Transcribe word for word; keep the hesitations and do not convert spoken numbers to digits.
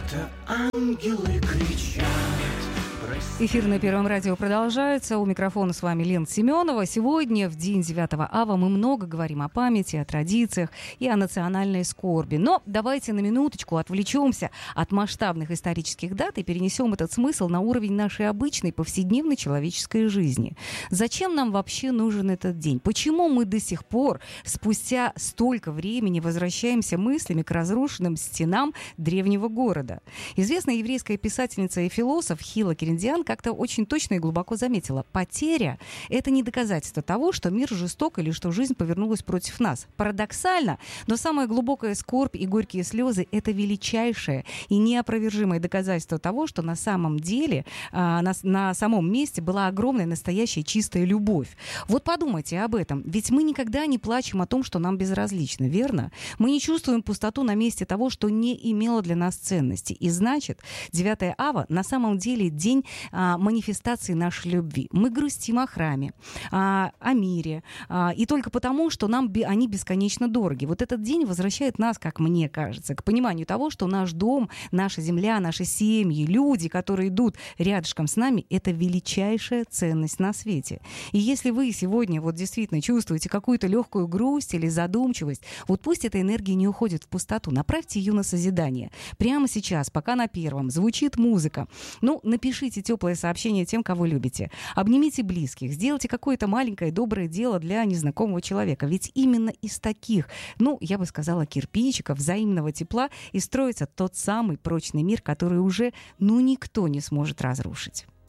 Это ангелы кричат. Эфир на Первом радио продолжается. У микрофона с вами Лена Семенова. Сегодня, в день девятого ава, мы много говорим о памяти, о традициях и о национальной скорби. Но давайте на минуточку отвлечемся от масштабных исторических дат и перенесем этот смысл на уровень нашей обычной повседневной человеческой жизни. Зачем нам вообще нужен этот день? Почему мы до сих пор, спустя столько времени, возвращаемся мыслями к разрушенным стенам древнего города? Известная еврейская писательница и философ Хила Керендиан как-то очень точно и глубоко заметила: потеря — это не доказательство того, что мир жесток или что жизнь повернулась против нас. Парадоксально, но самая глубокая скорбь и горькие слезы — это величайшее и неопровержимое доказательство того, что на самом деле, а, на, на самом месте была огромная, настоящая, чистая любовь. Вот подумайте об этом. Ведь мы никогда не плачем о том, что нам безразлично, верно? Мы не чувствуем пустоту на месте того, что не имело для нас ценности. И значит, девятое ава на самом деле день а, манифестации нашей любви. Мы грустим о храме, а, о мире, а, и только потому, что нам би, они бесконечно дороги. Вот этот день возвращает нас, как мне кажется, к пониманию того, что наш дом, наша земля, наши семьи, люди, которые идут рядышком с нами, это величайшая ценность на свете. И если вы сегодня вот действительно чувствуете какую-то легкую грусть или задумчивость, вот пусть эта энергия не уходит в пустоту, направьте ее на созидание. Прямо сейчас, пока на Первом звучит музыка, ну, напишите теплое сообщение тем, кого любите. Обнимите близких, сделайте какое-то маленькое доброе дело для незнакомого человека. Ведь именно из таких, ну, я бы сказала, кирпичиков, взаимного тепла и строится тот самый прочный мир, который уже, ну, никто не сможет разрушить.